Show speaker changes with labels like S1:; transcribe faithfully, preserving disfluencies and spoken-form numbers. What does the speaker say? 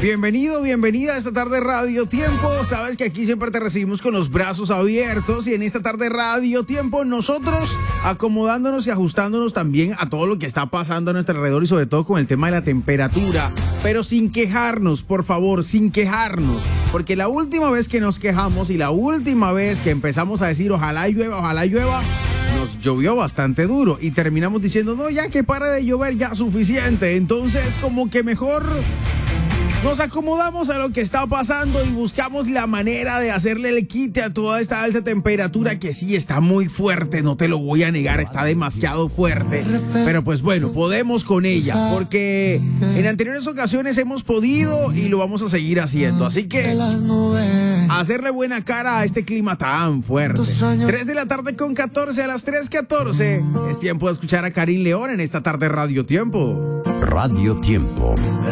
S1: Bienvenido, bienvenida a esta tarde Radio Tiempo. Sabes que aquí siempre te recibimos con los brazos abiertos y en esta tarde Radio Tiempo nosotros acomodándonos y ajustándonos también a todo lo que está pasando a nuestro alrededor y sobre todo con el tema de la temperatura, pero sin quejarnos, por favor, sin quejarnos, porque la última vez que nos quejamos y la última vez que empezamos a decir ojalá llueva, ojalá llueva, nos llovió bastante duro y terminamos diciendo no, ya que pare de llover, ya suficiente. Entonces como que mejor nos acomodamos a lo que está pasando y buscamos la manera de hacerle el quite a toda esta alta temperatura que sí está muy fuerte, no te lo voy a negar, está demasiado fuerte. Pero pues bueno, podemos con ella porque en anteriores ocasiones hemos podido y lo vamos a seguir haciendo. Así que hacerle buena cara a este clima tan fuerte. tres de la tarde con catorce, a las tres catorce es tiempo de escuchar a Karim León en esta tarde Radio Tiempo.
S2: Radio Tiempo.